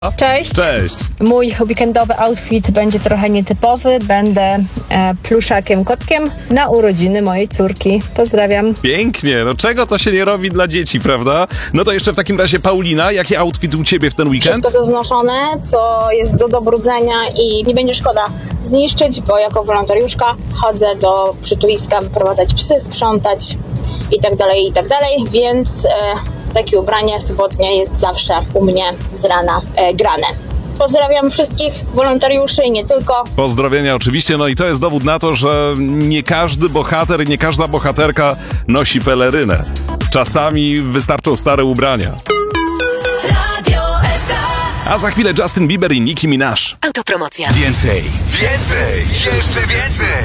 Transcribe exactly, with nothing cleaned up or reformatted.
Cześć. Cześć. Mój weekendowy outfit będzie trochę nietypowy. Będę e, pluszakiem kotkiem na urodziny mojej córki. Pozdrawiam. Pięknie, no czego to się nie robi dla dzieci, prawda? No to jeszcze w takim razie Paulina, jaki outfit u ciebie w ten weekend? Wszystko to znoszone, co jest do dobrudzenia i nie będzie szkoda zniszczyć, bo jako wolontariuszka chodzę do przytuliska wyprowadzać psy, sprzątać i tak dalej, i tak dalej, więc e, takie ubranie sobotnie jest zawsze u mnie z rana e, grane. Pozdrawiam wszystkich wolontariuszy i nie tylko. Pozdrowienia oczywiście, no i to jest dowód na to, że nie każdy bohater i nie każda bohaterka nosi pelerynę. Czasami wystarczą stare ubrania. A za chwilę Justin Bieber i Nicki Minaj. Autopromocja. Więcej, więcej, jeszcze więcej!